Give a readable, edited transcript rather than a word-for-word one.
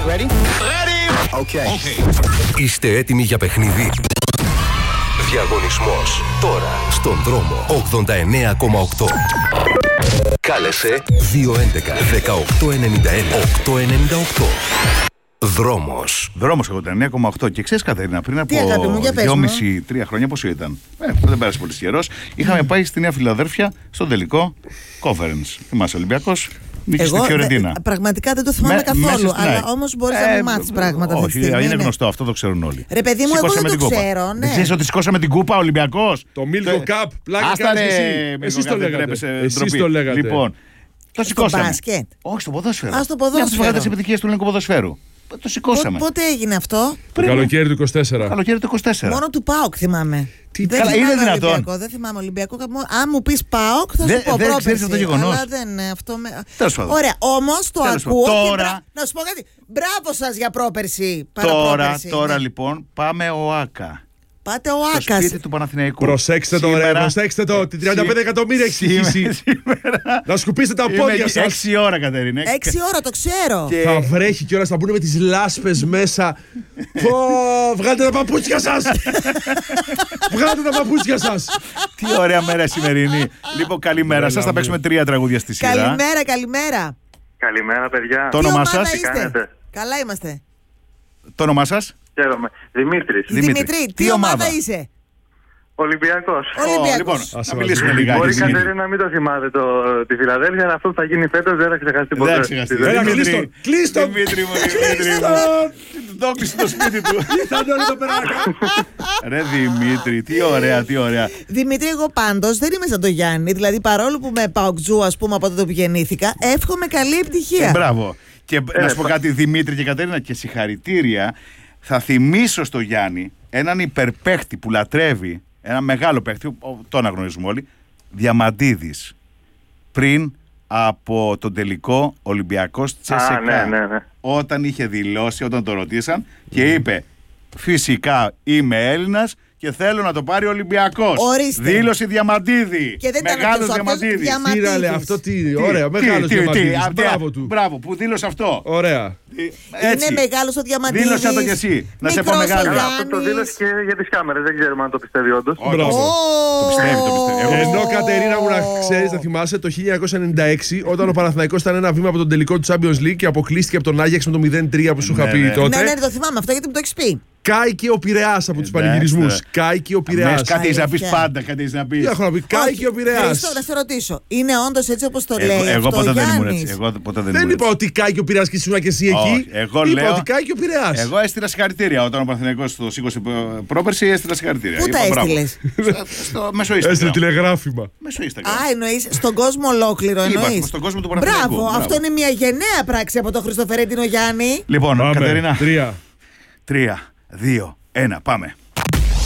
Ready? Okay. Είστε έτοιμοι για παιχνίδι? Διαγωνισμός τώρα στον δρόμο 89,8. Κάλεσε 211 1891 898. Δρόμος 89,8. Και ξέρεις, Κατερίνα, πριν από 2,5-3 χρόνια, πόσο ήταν? Δεν πέρασε πολύ καιρός. Είχαμε πάει στη Νέα Φιλαδέλφια στον τελικό conference. Θυμάσαι, Ολυμπιακός. Εγώ πραγματικά δεν το θυμάμαι καθόλου. Αλλά όμως μπορείς να μου μάθεις πράγματα αυτή τη στιγμή. Είναι γνωστό, αυτό το ξέρουν όλοι. Ρε παιδί μου, εγώ δεν το ξέρω. Δεν ξέρεις ότι σηκώσαμε την κούπα Ολυμπιακός? Το Milko Cup. Πλάκα κάνεις εσύ. Εσείς το λέγατε. Λοιπόν, το σηκώσαμε. Στο μπάσκετ. Όχι, στο ποδόσφαιρο. Α, στο ποδόσφαιρο. Μια από τις επιτυχίες του ελληνικού ποδοσφαίρου. Το σηκώσαμε. Πότε έγινε αυτό? Το καλοκαίρι του 24. Καλοκαίρι του 24. Μόνο του ΠΑΟΚ θυμάμαι. Καλά, είναι δυνατόν? Ολυμπιακό, δεν θυμάμαι Ολυμπιακό. Αν μου πεις ΠΑΟΚ θα σου πω δεν ξέρεις αυτό το γεγονός. Αλλά δεν αυτό με... Τέλος πάντων. Ωραία, όμως το ακούω. Τώρα... Να σου πω κάτι. Μπράβο σας για πρόπερση. Τώρα λοιπόν πάμε ΟΑΚΑ. Πάτε ο Άκας. Στο σπίτι του Παναθηναϊκού. Προσέξτε το, ρε, προσέξτε το. Την 35 εκατομμύρια έχει στοιχήσει. Να σκουπίσετε τα πόδια σας. 6 ώρα, Κατερίνα. 6 ώρα, το ξέρω. Θα βρέχει κιόλας, θα μπουν με τις λάσπες μέσα. Βγάλτε τα παπούτσια σας. Βγάλτε τα παπούτσια σας. Τι ωραία μέρα σημερινή. Λοιπόν, καλημέρα σας. Θα παίξουμε 3 τραγούδια στη σειρά. Καλημέρα. Καλημέρα, παιδιά. Το όνομά σας? Καλά είμαστε. Το όνομά σας? Χαίρομαι. Δημήτρη, τι ομάδα είσαι? Ολυμπιακός. Λοιπόν, θα μιλήσουμε λιγάκι. Μπορεί, Κατερίνα, να μην το θυμάται τη Φιλαδέλφια, αλλά αυτό που θα γίνει φέτος δεν θα ξεχάσει τίποτα. Κλείστο! Δημήτρη μου. Το κλείσε το σπίτι του. Ήρθαν όλοι εδώ πέρα. Ρε Δημήτρη, τι ωραία. Δημήτρη, εγώ πάντως δεν είμαι σαν τον Γιάννη. Δηλαδή, παρόλο που με παοκτζού, ας πούμε, από τότε που γεννήθηκα, εύχομαι καλή επιτυχία. Μπράβο. Και να σου πω κάτι, Δημήτρη και Κατερίνα, και συγχαρητήρια. Θα θυμίσω στο Γιάννη έναν υπερπαίχτη που λατρεύει, ένα μεγάλο παίχτη, το αναγνωρίζουμε όλοι, Διαμαντίδης, πριν από τον τελικό Ολυμπιακός Τσέσσεκα. Ναι. Όταν είχε δηλώσει, όταν το ρωτήσαν και είπε, φυσικά είμαι Έλληνας και θέλω να το πάρει ο Ολυμπιακός. Δήλωση Διαμαντίδη. Και δεν μεγάλος Διαμαντίδης. Τύραλε αυτό, τι ωραία, μεγάλος Διαμαντίδης. Μπράβο του. Μπράβο, που δήλωσε αυτό. Ωραία. Είναι μεγάλος ο Διαμαντίδης. Δήλωσε το κι εσύ. Να σε πω μεγάλο. Αυτό το δήλωσε και για τις κάμερες. Δεν ξέρουμε αν το πιστεύει όντως. Το πιστεύει. Ενώ, Κατερίνα μου, να ξέρεις, να θυμάσαι, το 1996, όταν ο Παναθηναϊκός ήταν ένα βήμα από τον τελικό του Champions League και αποκλείστηκε από τον Άγιαξ με το 0-3 που σου είχα πει τότε. Ναι, το θυμάμαι αυτό γιατί μου το έχεις πει. Κάηκε ο Πειραιάς από τους πανηγυρισμούς. Κάηκε ο Πειραιάς. Κάτι έχεις να πεις πάντα, κάτι έχεις να πεις. Τι έχω να πει, κάηκε ο Πειραιάς. Να σε ρωτήσω, είναι όντως έτσι όπως το λέει? Εγώ ποτέ δεν ήμουν έτσι. Δεν είπα ότι κάηκε ο Πειραιάς και ήσουν και εσύ εκεί. Εγώ είπα λέω ότι κάηκε ο Πειραιάς. Εγώ έστειλα συγχαρητήρια όταν ο Παναθηναϊκός το σήκωσε πρόπερση, έστειλα συγχαρητήρια. Πού τα έστειλες? Μέσω Instagram. Έστειλε τηλεγράφημα. Μέσω Instagram. Α, εννοείς στον κόσμο ολόκληρο, εννοείς? Στον κόσμο του Παναθηναϊκού. Μπράβο, αυτό είναι μια γενναία πράξη από τον Χριστοφερέντινο Γιάννη. Λοιπόν, Κατερίνα. 3, 2, 1, πάμε.